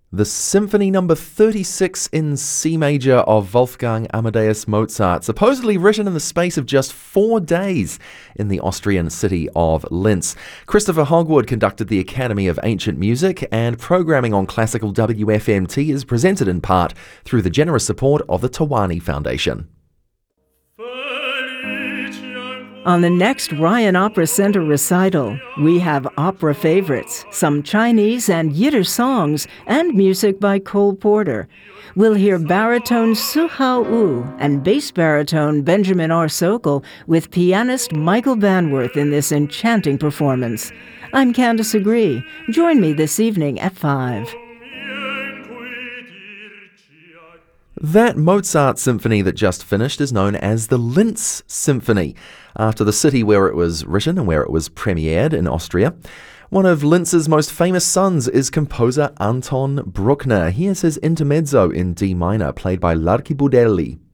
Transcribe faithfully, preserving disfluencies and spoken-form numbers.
The Symphony Number thirty-six in C major of Wolfgang Amadeus Mozart, supposedly written in the space of just four days in the Austrian city of Linz. Christopher Hogwood conducted the Academy of Ancient Music, and programming on classical W F M T is presented in part through the generous support of the Tawani Foundation. On the next Ryan Opera Center recital, we have opera favorites, some Chinese and Yiddish songs, and music by Cole Porter. We'll hear baritone Su Hao Wu and bass baritone Benjamin R. Sokol with pianist Michael Banworth in this enchanting performance. I'm Candice Agree. Join me this evening at five. That Mozart symphony that just finished is known as the Linz Symphony, after the city where it was written and where it was premiered in Austria. One of Linz's most famous sons is composer Anton Bruckner. Here's his intermezzo in D minor, played by Larky Budelli.